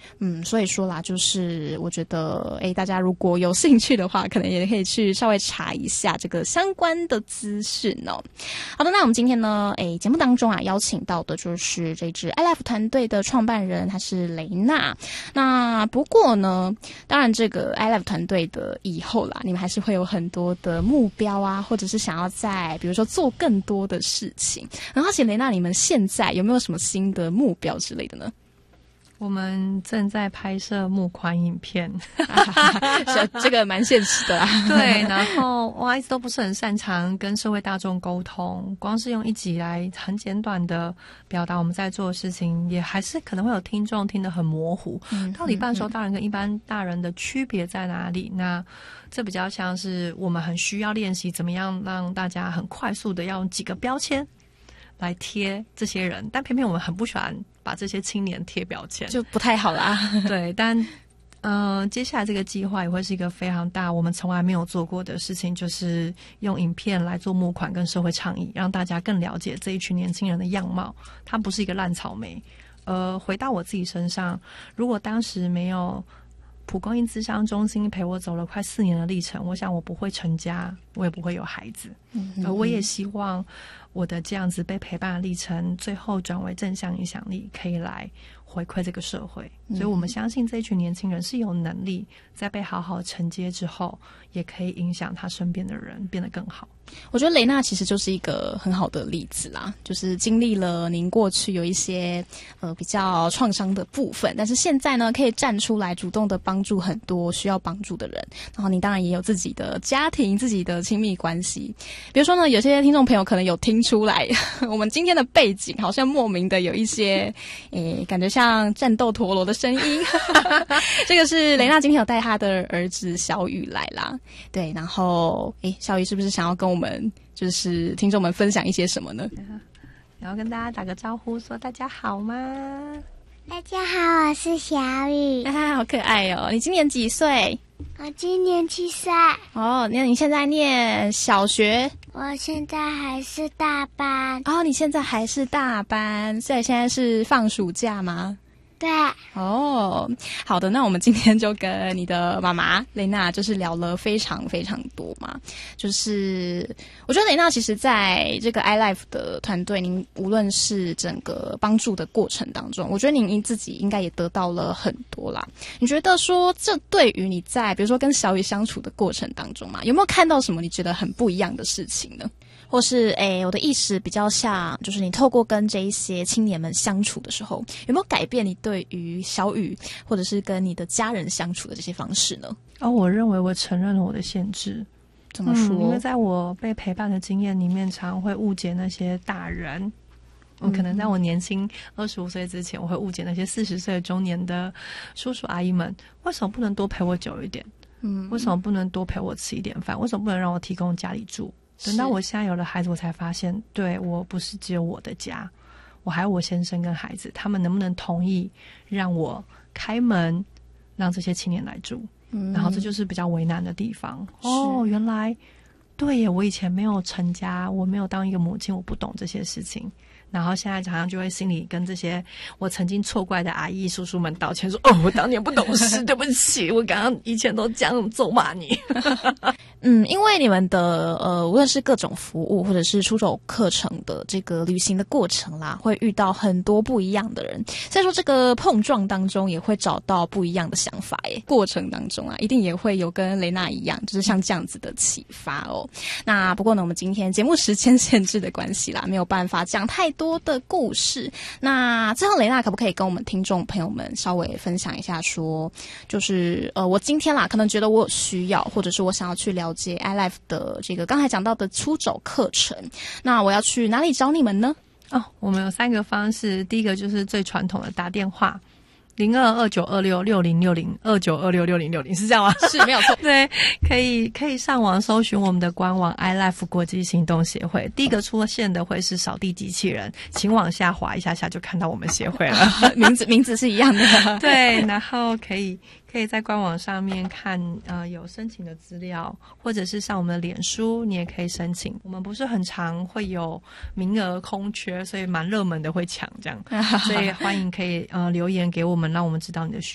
所以说啦，就是我觉得大家如果有兴趣的话，可能也可以去稍微查一下这个相关的资讯哦。好的，那我们今天呢节目当中啊邀请到的就是这支 iLife 团队的创办人，她是雷娜。那不过呢，当然这个 iLife 团队的以后啦，你们还是会有很多的目标啊，或者是想要在比如说做更多的事情。很好奇雷娜，你们现在有没有什么新的目标之类的呢？ 我们正在拍摄募款影片， 这个蛮现实的啦。 对，然后我一直都不是很擅长跟社会大众沟通，光是用一集来很简短的表达我们在做的事情，也还是可能会有听众听得很模糊。到底半熟大人跟一般大人的区别在哪里？那这比较像是我们很需要练习怎么样让大家很快速的要用几个标签来贴这些人，但偏偏我们很不喜欢把这些青年贴标签， 就不太好啦。 对，但接下来这个计划也会是一个非常大我们从来没有做过的事情，就是用影片来做募款跟社会倡议，让大家更了解这一群年轻人的样貌，他不是一个烂草莓。回到我自己身上，如果当时没有蒲公英咨商中心陪我走了快4年的历程，我想我不会成家，我也不会有孩子。而我也希望我的这样子被陪伴的历程最后转为正向影响力，可以来回馈这个社会。所以我们相信这一群年轻人是有能力在被好好承接之后，也可以影响他身边的人变得更好。 我觉得雷娜其实就是一个很好的例子啦，就是经历了您过去有一些比较创伤的部分，但是现在呢可以站出来主动的帮助很多需要帮助的人，然后你当然也有自己的家庭自己的亲密关系。比如说呢，有些听众朋友可能有听出来我们今天的背景好像莫名的有一些感觉像战斗陀螺的声音这个是雷娜今天有带她的儿子小雨来啦。对，然后小雨是不是想要跟我们就是听众们分享一些什么呢？ 然后跟大家打个招呼，说大家好吗？ 大家好，我是小雨。 好可爱哦！你今年几岁？ 我今年7岁。 哦，那你现在念小学？ 我现在还是大班。 哦，你现在还是大班，所以现在是放暑假吗？ 对。 哦，好的，那我们今天就跟你的妈妈雷娜就是聊了非常非常多嘛，就是我觉得雷娜其实在这个 iLife 的团队，您无论是整个帮助的过程当中，我觉得您自己应该也得到了很多啦。你觉得说这对于你在比如说跟小雨相处的过程当中嘛，有没有看到什么你觉得很不一样的事情呢？或是我的意思比较像，就是你透过跟这一些青年们相处的时候，有没有改变你对于小雨或者是跟你的家人相处的这些方式呢？ 我认为我承认了我的限制。 怎么说？ 因为在我被陪伴的经验里面，常会误解那些大人。可能在我年轻25岁之前，我会误解那些40岁中年的叔叔阿姨们，为什么不能多陪我久一点？为什么不能多陪我吃一点饭？为什么不能让我提供家里住？等到我现在有了孩子，我才发现，对，我不是只有我的家，我还有我先生跟孩子，他们能不能同意让我开门，让这些青年来住？然后这就是比较为难的地方。原来对耶，我以前没有成家，我没有当一个母亲，我不懂这些事情。然后现在常常就会心里跟这些我曾经错怪的阿姨叔叔们道歉，说我当年不懂事，对不起，我刚刚以前都这样咒骂你。 因为你们的无论是各种服务或者是出走课程的这个旅行的过程啦，会遇到很多不一样的人，所以说这个碰撞当中也会找到不一样的想法耶。过程当中啊，一定也会有跟雷娜一样，就是像这样子的启发哦。那不过呢，我们今天节目时间限制的关系啦，没有办法讲太多的故事。那最后雷娜可不可以跟我们听众朋友们稍微分享一下说，就是我今天啦可能觉得我有需要，或者是我想要去了解 iLife 的这个刚才讲到的出走课程，那我要去哪里找你们呢？ 我们有3个方式。第一个就是最传统的打电话0229266060，29266060，是这样吗？ 是，没有错。 对，可以上网搜寻我们的官网 iLife 国际行动协会。第一个出现的会是扫地机器人，请往下滑一下下就看到我们协会了。 名字是一样的。 对，然后可以在官网上面看有申请的资料，或者是上我们的脸书你也可以申请。我们不是很常会有名额空缺，所以蛮热门的会抢这样，所以欢迎可以留言给我们，让我们知道你的需